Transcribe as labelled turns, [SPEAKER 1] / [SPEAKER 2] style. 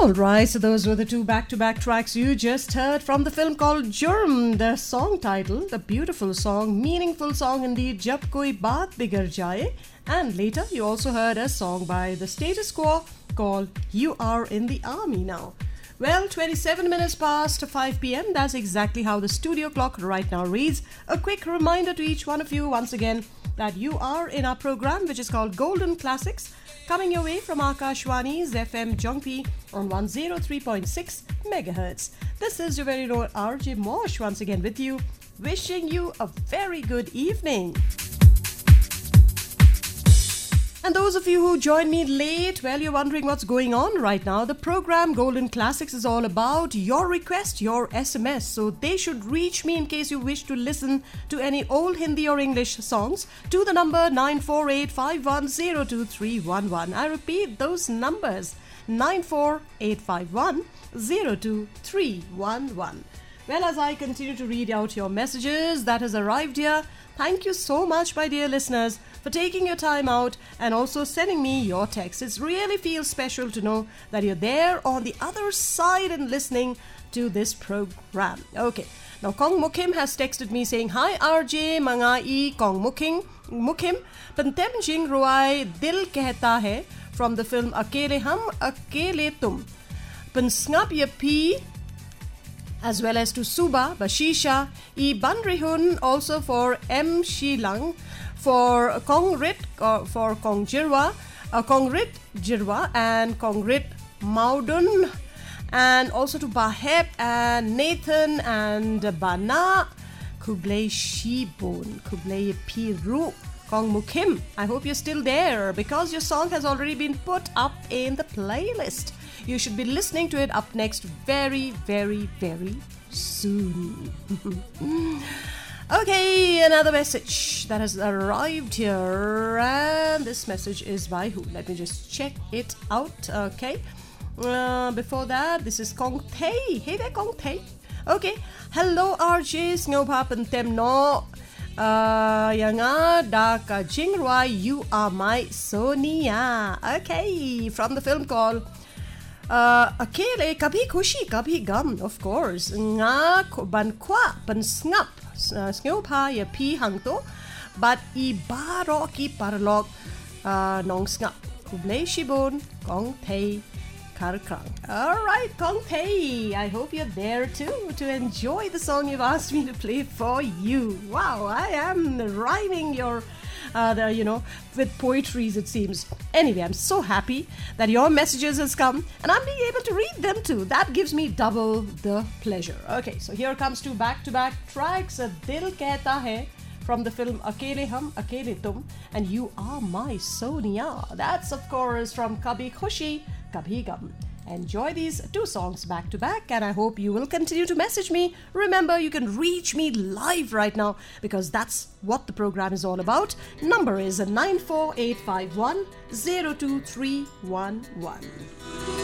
[SPEAKER 1] Alright, so those were the two back-to-back tracks you just heard from the film called Jurm. The song title, the beautiful song, meaningful song indeed, Jab Koi Baat Bigar Jaye. And later you also heard a song by the Status Quo called You Are in the Army Now. Well, 27 minutes past 5 p.m. That's exactly how the studio clock right now reads. A quick reminder to each one of you once again that you are in our program which is called Golden Classics, coming your way from Akashwani's FM Jongpi on 103.6 megahertz. This is your very own RJ Mosh once again with you, wishing you a very good evening. And those of you who joined me late, well, you're wondering what's going on right now. The program Golden Classics is all about your request, your SMS. So they should reach me in case you wish to listen to any old Hindi or English songs to the number 94851023111. I repeat those numbers, 94851023111. Well, as I continue to read out your messages that has arrived here, thank you so much, my dear listeners, for taking your time out and also sending me your texts. It really feels special to know that you're there on the other side and listening to this program. Okay, now Kong Mukim has texted me saying, Hi RJ, Mangai Kong Mukim, Pantem Jing Ruai Dil Kehta Hai from the film Akele Hum, Akele Tum. Pansngap Yapi, as well as to Suba, Bashisha, E Bandrihun, also for M. Shilang, for Kongrit, for Kongjirwa, Kongrit Jirwa, and Kongrit Maudun, and also to Baheb and Nathan and Bana, Kublai Shibun, Kublai Piru, Kong Mukim. I hope you're still there because your song has already been put up in the playlist. You should be listening to it up next very, very, very soon. Okay, another message that has arrived here, and this message is by who? Let me just check it out. Okay, before that, this is Kong Thay. Hey there, Kong Thay. Okay, hello RJ, Snowpa Pantem no Yanga Daka Jingrwa, you are my Sonia. Okay, from the film called Akele Kabhi Khushi Kabhi Gum, of course. Nga ban kwa ban snap Snowpa ya pi hangto, but I baro ki parlok nong snap. Kublai Shibon Kong Thay Karkrang. Alright, Kong Thay, I hope you're there too to enjoy the song you've asked me to play for you. Wow, I am rhyming your with poetries, it seems. Anyway, I'm so happy that your messages has come and I'm being able to read them too. That gives me double the pleasure. Okay, so here comes two back-to-back tracks. Dil Kehta Hai from the film Akele Hum, Akele Tum, and You Are My Sonia. That's, of course, from Kabhi Khushi, Kabhi Gum. Enjoy these two songs back to back, and I hope you will continue to message me. Remember, you can reach me live right now because that's what the program is all about. Number is 94851 02311.